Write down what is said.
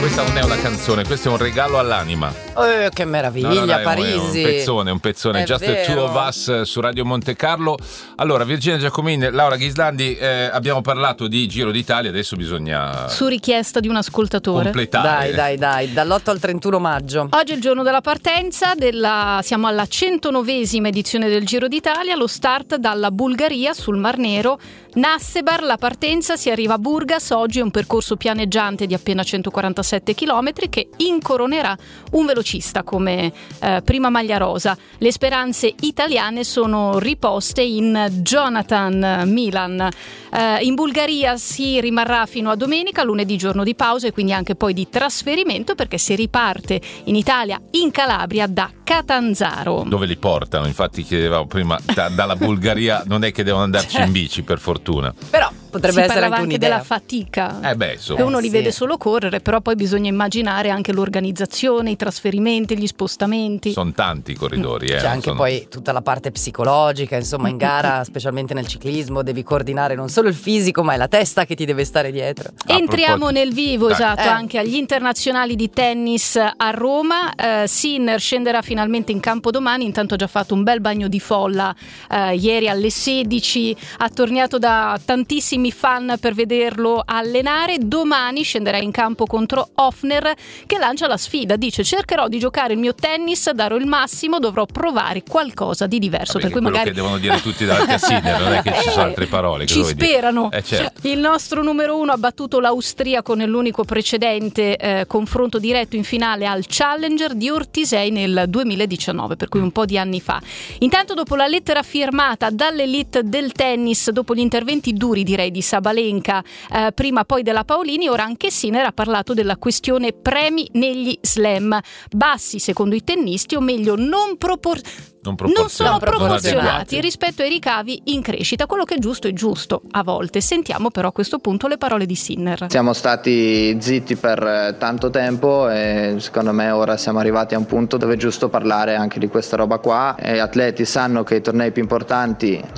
Questa non è una canzone, questo è un regalo all'anima. Che meraviglia, Parisi. Un pezzone. È Just the Two of Us su Radio Monte Carlo. Allora, Virginia Giacomini, Laura Ghislandi, abbiamo parlato di Giro d'Italia, adesso bisogna... Su richiesta di un ascoltatore. Completare. Dai, dall'8 al 31 maggio. Oggi è il giorno della partenza, siamo alla 109esima edizione del Giro d'Italia, lo start dalla Bulgaria sul Mar Nero. Nassebar, la partenza, si arriva a Burgas, oggi è un percorso pianeggiante di appena 147 km che incoronerà un velocista come prima maglia rosa. Le speranze italiane sono riposte in Jonathan Milan. In Bulgaria si rimarrà fino a domenica, lunedì giorno di pausa e quindi anche poi di trasferimento, perché si riparte in Italia, in Calabria, da Catanzaro. Dove li portano? Infatti chiedevamo prima, dalla Bulgaria non è che devono andarci in bici, per fortuna. Però potrebbe essere anche un'idea. Della fatica. Insomma. Che uno li vede solo correre, però poi bisogna immaginare anche l'organizzazione, i trasferimenti, gli spostamenti. Sono tanti i corridori. C'è anche poi tutta la parte psicologica, insomma, in gara, specialmente nel ciclismo, devi coordinare non solo il fisico, ma è la testa che ti deve stare dietro. Entriamo nel vivo, anche agli internazionali di tennis a Roma. Sinner scenderà finalmente in campo domani, intanto ha già fatto un bel bagno di folla ieri alle 16, ha tornato da tantissimi fan per vederlo allenare. Domani scenderà in campo contro Hofner, che lancia la sfida, dice: cercherò di giocare il mio tennis, darò il massimo, dovrò provare qualcosa di diverso. Per cui magari che devono dire tutti davanti a Sinner, non è che ci sono altre parole. Ci sperano. Certo. Il nostro numero 1 ha battuto l'austriaco nell'unico precedente confronto diretto in finale al Challenger di Ortisei nel 2019, per cui un po' di anni fa. Intanto, dopo la lettera firmata dall'elite del tennis, dopo gli interventi duri, direi, di Sabalenka, prima poi della Paolini, ora anche Sinner ha parlato della questione premi negli slam. Bassi secondo i tennisti, o meglio non sono proporzionati rispetto ai ricavi in crescita. Quello che è giusto a volte. Sentiamo però a questo punto le parole di Sinner. Siamo stati zitti per tanto tempo e secondo me ora siamo arrivati a un punto dove è giusto parlare anche di questa roba qua. Gli atleti sanno che i tornei più importanti